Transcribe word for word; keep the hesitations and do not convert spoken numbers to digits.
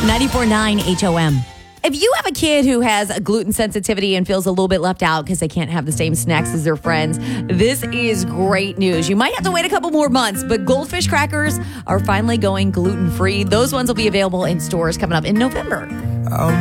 ninety-four point nine H O M. If you have a kid who has a gluten sensitivity and feels a little bit left out because they can't have the same snacks as their friends, this is great news. You might have to wait a couple more months, but Goldfish crackers are finally going gluten-free. Those ones will be available in stores coming up in November. I'll